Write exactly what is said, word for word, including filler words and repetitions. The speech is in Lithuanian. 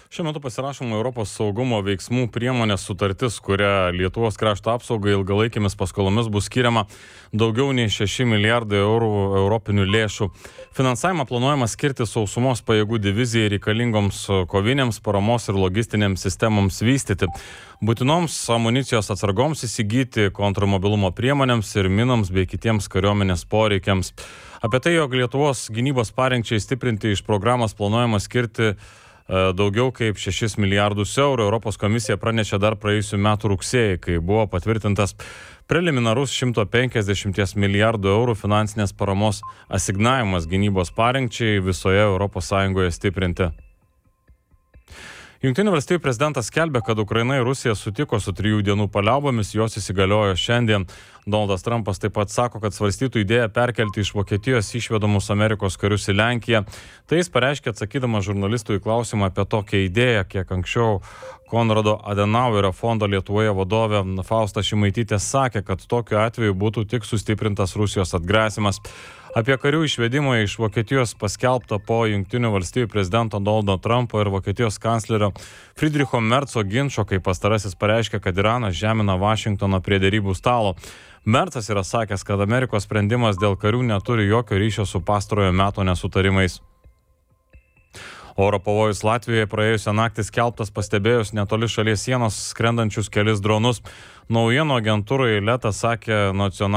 Šiuo metu pasirašoma Europos saugumo veiksmų priemonės sutartis, kuria Lietuvos krašto apsaugai ilgalaikėmis paskolomis bus skiriama daugiau nei šeši milijardai eurų europinių lėšų. Finansavimą planuojama skirti sausumos pajėgų divizijai reikalingoms kovinėms paramos ir logistinėms sistemoms vystyti, būtinoms amunicijos atsargoms įsigyti, kontrmobilumo priemonėms ir minoms bei kitiems kariuomenės poreikiams. Apie tai, jog Lietuvos gynybos parengčiai stiprinti iš programos planuojama skirti daugiau kaip šešis milijardus eurų, Europos komisija pranešė dar praėjusių metų rugsėjį, kai buvo patvirtintas preliminarus šimto penkiasdešimties milijardų eurų finansinės paramos asignavimas gynybos parengčiai visoje Europos Sąjungoje stiprinti. Jungtinių valstijų prezidentas skelbė, kad Ukraina ir Rusija sutiko su trijų dienų paliaubomis, jos įsigaliojo šiandien. Donaldas Trumpas taip pat sako, kad svarstytų idėją perkelti iš Vokietijos išvedamus Amerikos karius į Lenkiją. Tai jis pareiškė atsakydamas žurnalistų į klausimą apie tokią idėją, kiek anksčiau Konrado Adenauerio fondo Lietuvoje vadovė Fausta Šimaitytė sakė, kad tokiu atveju būtų tik sustiprintas Rusijos atgrasimas. Apie karių išvedimą iš Vokietijos paskelbta po Jungtinių valstijų prezidento Donaldo Trumpo ir Vokietijos kanclerio Friedricho Merco ginčo, kai pastarasis pareiškė, kad Iranas žemina Vašingtoną prie derybų stalo. Mercas yra sakęs, kad Amerikos sprendimas dėl karių neturi jokio ryšio su pastarojo meto nesutarimais. Oro pavojus Latvijoje praėjusią naktį skelbtas pastebėjus netoli šalies sienos skrendančius kelis dronus. Naujienų agentūrai Leta sakė nacionalinė